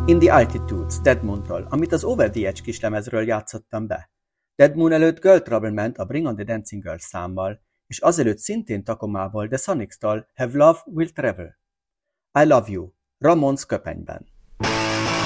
In the Altitudes, Dead Moon-tól, amit az Over the Edge kislemezről játszottam be. Dead Moon előtt Girl Trouble ment a Bring on the Dancing Girls számmal, és azelőtt szintén Takomából The Sonics-tól Have Love Will Travel. I Love You, Ramones köpenyben.